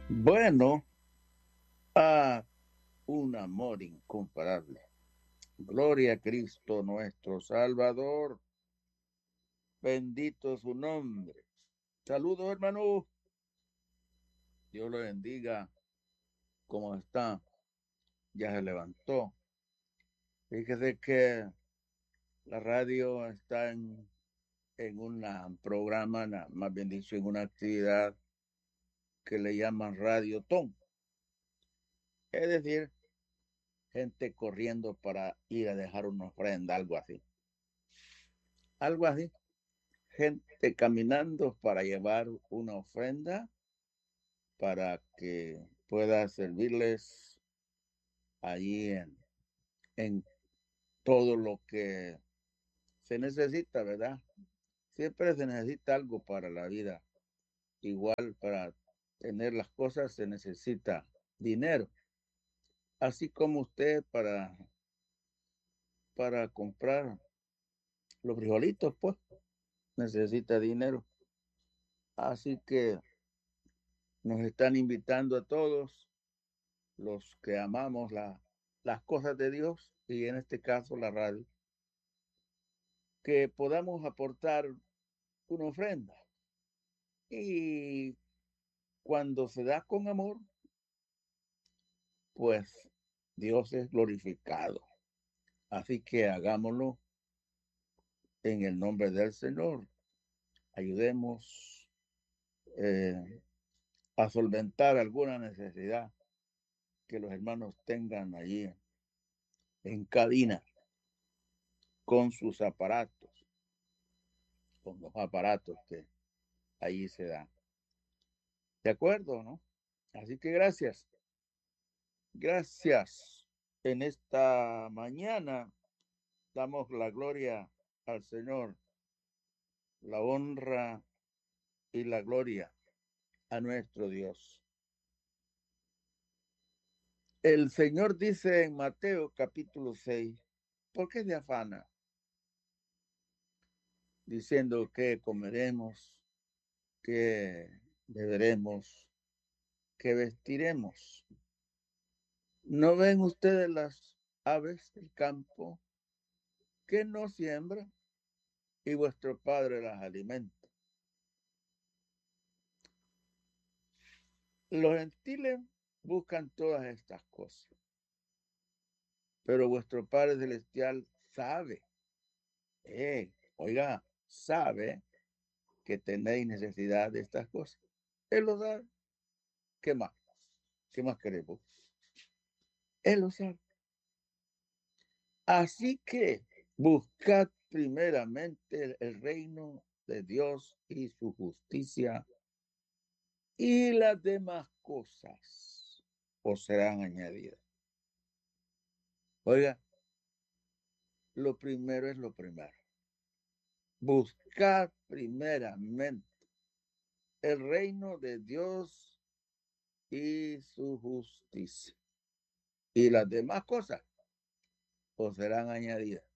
Bueno, a un amor incomparable. Gloria a Cristo nuestro Salvador. Bendito su nombre. Saludos, hermano. Dios lo bendiga. ¿Cómo está? Ya se levantó. Fíjese que la radio está en un programa, más bien dicho, en una actividad que le llaman Radiotón. Es decir, gente corriendo para ir a dejar una ofrenda, algo así. Algo así. Gente caminando para llevar una ofrenda para que pueda servirles allí en todo lo que se necesita, ¿verdad? Siempre se necesita algo para la vida. Igual para tener las cosas se necesita dinero. Así como usted para comprar los frijolitos, pues necesita dinero. Así que nos están invitando a todos los que amamos las cosas de Dios y en este caso la radio, que podamos aportar una ofrenda. Y cuando se da con amor, pues Dios es glorificado. Así que hagámoslo en el nombre del Señor. Ayudemos eh, a solventar alguna necesidad que los hermanos tengan allí en cabina con sus aparatos, con los aparatos que allí se dan. ¿De acuerdo, no? Así que gracias. Gracias. En esta mañana damos la gloria al Señor, la honra y la gloria a nuestro Dios. El Señor dice en Mateo capítulo 6, ¿por qué se afana? Diciendo que comeremos, que beberemos, que vestiremos. ¿No ven ustedes las aves del campo que no siembran y vuestro Padre las alimenta? Los gentiles buscan todas estas cosas, pero vuestro Padre Celestial sabe, sabe que tenéis necesidad de estas cosas. Él lo sabe. ¿Qué más? ¿Qué más queremos? Él lo sabe. Así que buscad primeramente el reino de Dios y su justicia, y las demás cosas os serán añadidas. Oiga, lo primero es lo primero. Buscar primeramente el reino de Dios y su justicia. Y las demás cosas os serán añadidas.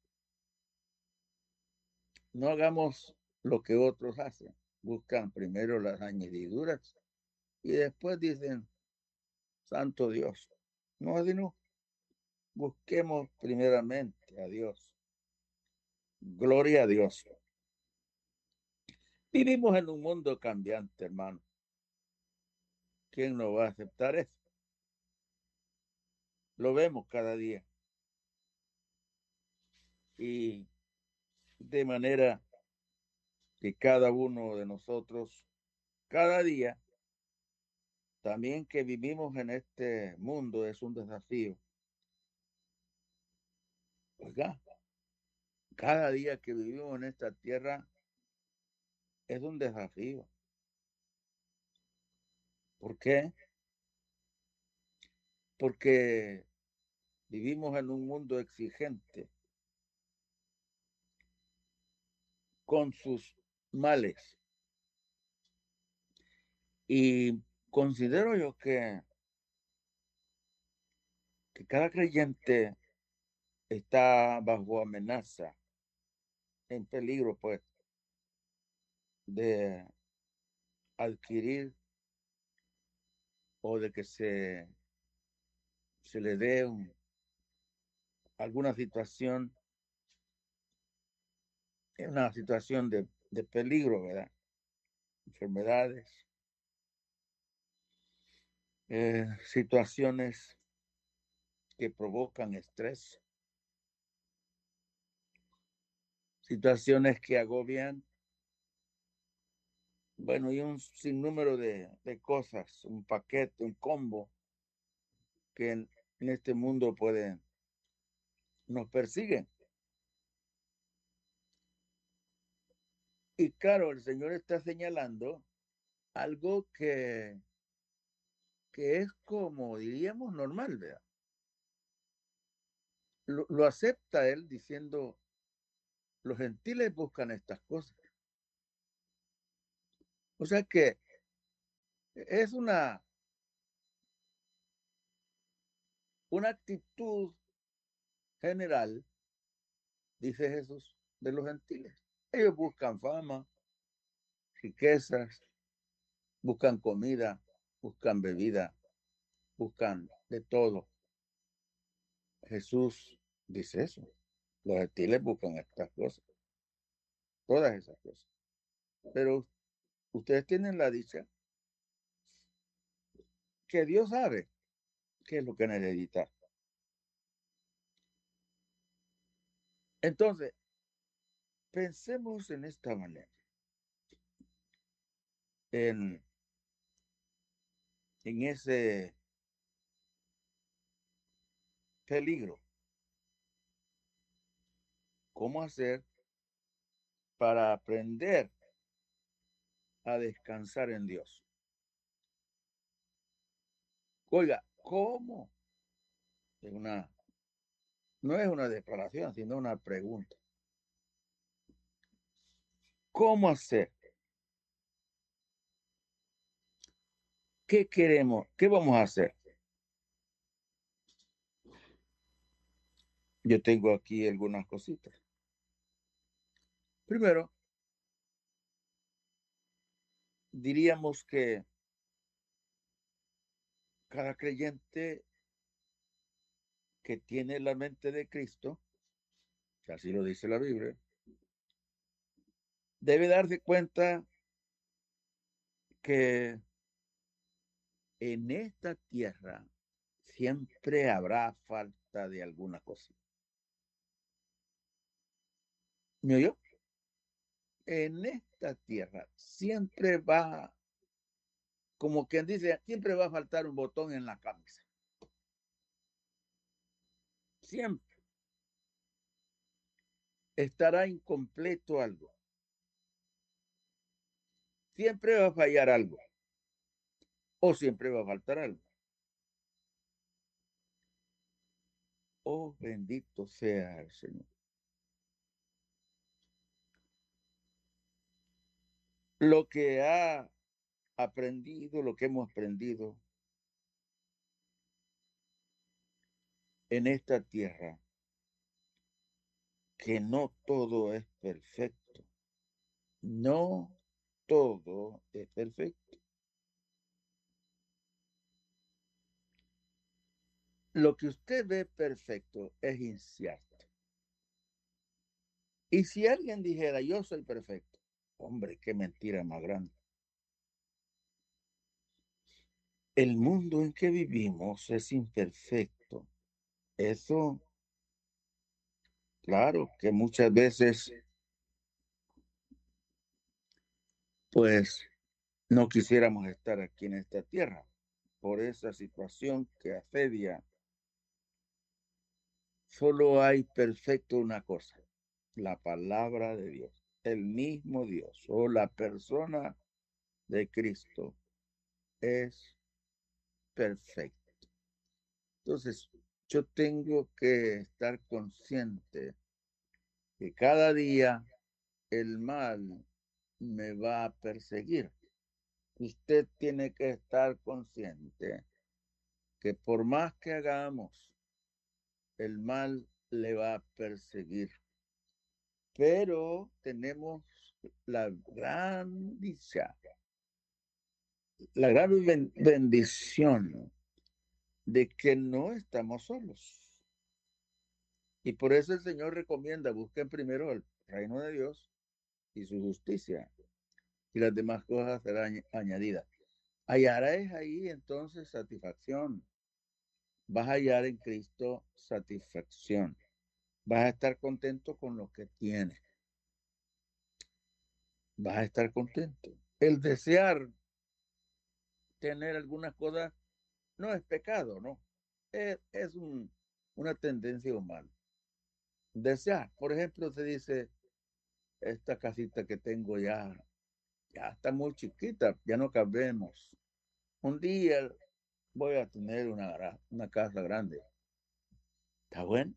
No hagamos lo que otros hacen. Buscan primero las añadiduras y después dicen, Santo Dios. No, así no. Busquemos primeramente a Dios. Gloria a Dios. Vivimos en un mundo cambiante, hermano. ¿Quién no va a aceptar eso? Lo vemos cada día. Y de manera que cada uno de nosotros, cada día, también que vivimos en este mundo es un desafío. Oiga, cada día que vivimos en esta tierra es un desafío. ¿Por qué? Porque vivimos en un mundo exigente con sus males. Y considero yo que cada creyente está bajo amenaza, en peligro, pues, de adquirir o de que se le dé alguna situación, una situación de peligro, ¿verdad? Enfermedades, situaciones que provocan estrés, situaciones que agobian, bueno, y un sinnúmero de cosas, un paquete, un combo que en este mundo nos persiguen. Y claro, el Señor está señalando algo que es como diríamos normal, ¿verdad? Lo acepta él diciendo, los gentiles buscan estas cosas. O sea que es una actitud general, dice Jesús, de los gentiles. Ellos buscan fama, riquezas, buscan comida, buscan bebida, buscan de todo. Jesús dice eso. Los gentiles buscan estas cosas, todas esas cosas. Pero ustedes tienen la dicha que Dios sabe qué es lo que necesita. Entonces, pensemos en esta manera, en ese peligro. ¿Cómo hacer para aprender a descansar en Dios? Oiga, ¿cómo? No es una declaración, sino una pregunta. ¿Cómo hacer? ¿Qué queremos? ¿Qué vamos a hacer? Yo tengo aquí algunas cositas. Primero, diríamos que cada creyente que tiene la mente de Cristo, que así lo dice la Biblia, debe darse cuenta que en esta tierra siempre habrá falta de alguna cosa. ¿Me oyó? En esta tierra siempre va, como quien dice, siempre va a faltar un botón en la camisa. Siempre estará incompleto algo. Siempre va a fallar algo. O siempre va a faltar algo. Oh, bendito sea el Señor. Lo que ha aprendido, lo que hemos aprendido en esta tierra, que no todo es perfecto. No todo es perfecto. Lo que usted ve perfecto es incierto. Y si alguien dijera, yo soy perfecto, hombre, qué mentira más grande. El mundo en que vivimos es imperfecto. Eso, claro, que muchas veces, pues, no quisiéramos estar aquí en esta tierra por esa situación que asedia. Solo hay perfecto una cosa, la palabra de Dios, el mismo Dios o la persona de Cristo es perfecto. Entonces, yo tengo que estar consciente que cada día el mal me va a perseguir. Usted tiene que estar consciente que por más que hagamos, el mal le va a perseguir. Pero tenemos la gran dicha la gran bendición de que no estamos solos. Y por eso el Señor recomienda, busquen primero el reino de Dios y su justicia, y las demás cosas serán añadidas. Hallarás ahí entonces satisfacción. Vas a hallar en Cristo satisfacción. Vas a estar contento con lo que tienes. Vas a estar contento. El desear tener algunas cosas no es pecado, ¿no? Es una tendencia humana. Desear, por ejemplo, se dice, esta casita que tengo ya está muy chiquita, ya no cabemos. Un día voy a tener una casa grande. Está bueno.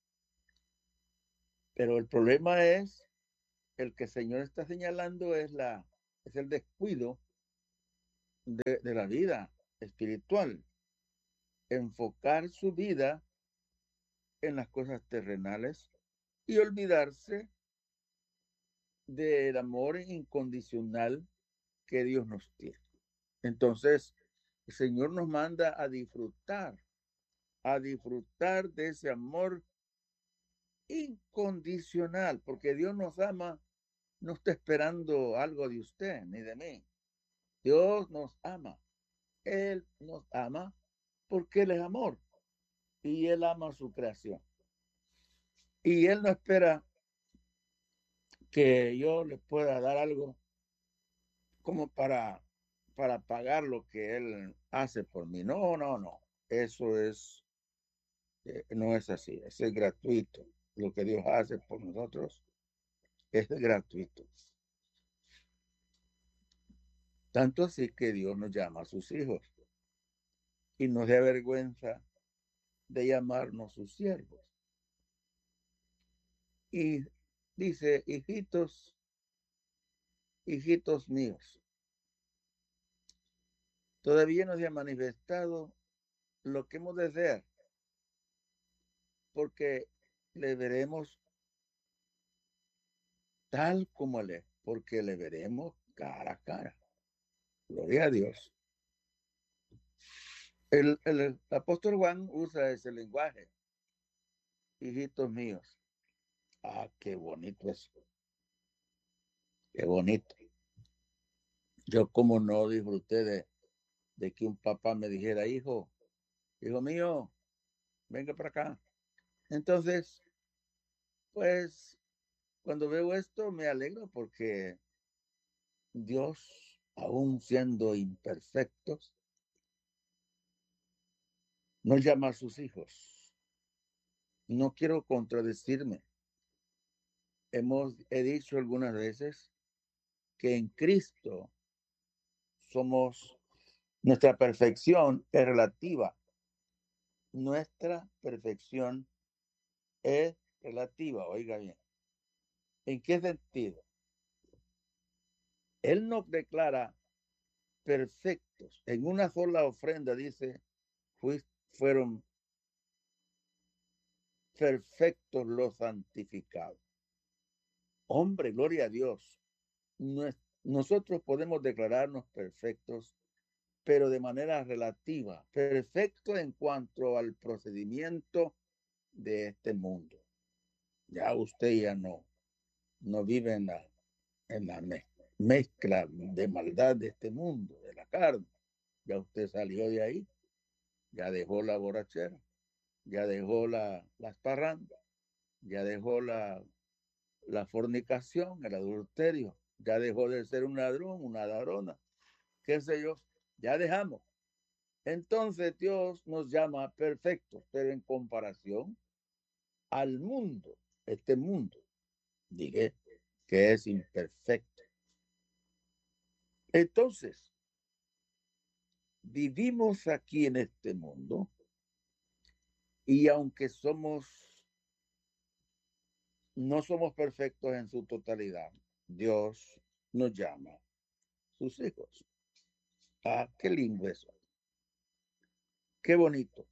Pero el problema es, el que el Señor está señalando es el descuido de la vida espiritual. Enfocar su vida en las cosas terrenales y olvidarse del amor incondicional que Dios nos tiene. Entonces, el Señor nos manda a disfrutar de ese amor incondicional, porque Dios nos ama, no está esperando algo de usted ni de mí. Dios nos ama. Él nos ama porque Él es amor y Él ama su creación. Y Él no espera que yo le pueda dar algo como para pagar lo que Él hace por mí. No, no, no. Eso no es así. Es gratuito. Lo que Dios hace por nosotros es gratuito. Tanto así que Dios nos llama a sus hijos y nos da vergüenza de llamarnos sus siervos. Y dice, hijitos, hijitos míos, todavía no se ha manifestado lo que hemos de ser, porque le veremos tal como Él es, porque le veremos cara a cara. Gloria a Dios. El apóstol Juan usa ese lenguaje, hijitos míos. Ah, qué bonito eso, qué bonito. Yo como no disfruté de que un papá me dijera, hijo mío, venga para acá. Entonces, pues, cuando veo esto me alegro porque Dios, aún siendo imperfectos, nos llama a sus hijos. No quiero contradecirme. He dicho algunas veces que en Cristo nuestra perfección es relativa. Nuestra perfección es relativa, oiga bien. ¿En qué sentido? Él nos declara perfectos. En una sola ofrenda dice, fueron perfectos los santificados. Hombre, gloria a Dios. Nosotros podemos declararnos perfectos, pero de manera relativa. Perfecto en cuanto al procedimiento de este mundo. Ya usted ya no vive en la mezcla de maldad de este mundo, de la carne. Ya usted salió de ahí, ya dejó la borrachera, ya dejó las parrandas, ya dejó la fornicación, el adulterio, ya dejó de ser un ladrón, una ladrona, qué sé yo, ya dejamos. Entonces Dios nos llama perfectos, pero en comparación al mundo, este mundo, dije que es imperfecto. Entonces, vivimos aquí en este mundo y aunque no somos perfectos en su totalidad, Dios nos llama sus hijos. Ah, qué lindo eso. Qué bonito.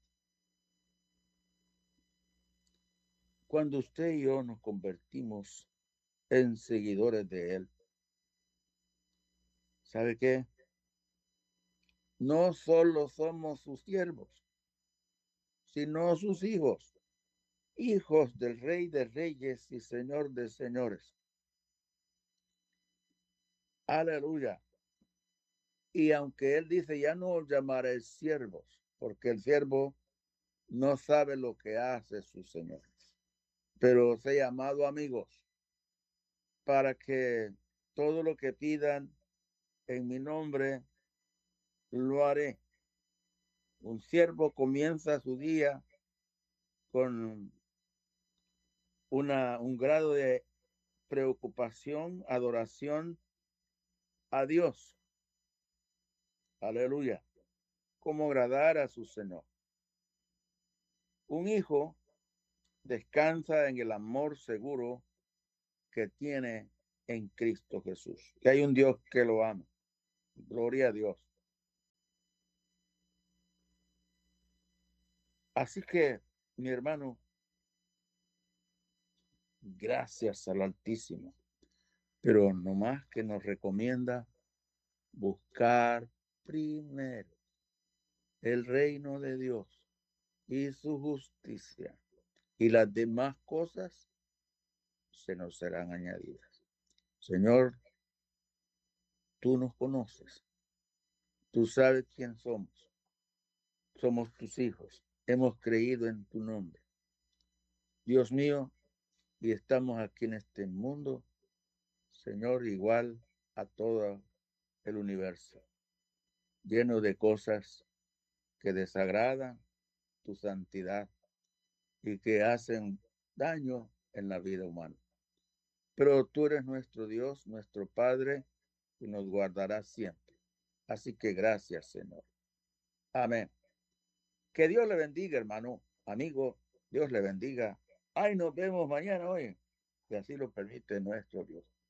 Cuando usted y yo nos convertimos en seguidores de Él, ¿sabe qué? no solo somos sus siervos, sino sus hijos, hijos del Rey de Reyes y Señor de Señores. Aleluya. Y aunque él dice, ya no os llamaré siervos, porque el siervo no sabe lo que hace su Señor, pero os he llamado amigos, para que todo lo que pidan en mi nombre lo haré. Un siervo comienza su día con un grado de preocupación, adoración a Dios. Aleluya. Cómo agradar a su Señor. Un hijo descansa en el amor seguro que tiene en Cristo Jesús. Que hay un Dios que lo ama. Gloria a Dios. Así que, mi hermano, gracias al Altísimo, pero no más que nos recomienda buscar primero el reino de Dios y su justicia, y las demás cosas se nos serán añadidas. Señor, tú nos conoces, tú sabes quién somos tus hijos, hemos creído en tu nombre. Dios mío, y estamos aquí en este mundo, Señor, igual a todo el universo, lleno de cosas que desagradan tu santidad y que hacen daño en la vida humana. Pero tú eres nuestro Dios, nuestro Padre, y nos guardarás siempre. Así que gracias, Señor. Amén. Que Dios le bendiga, hermano, amigo. Dios le bendiga. Ay, nos vemos mañana hoy, que así lo permite nuestro Dios.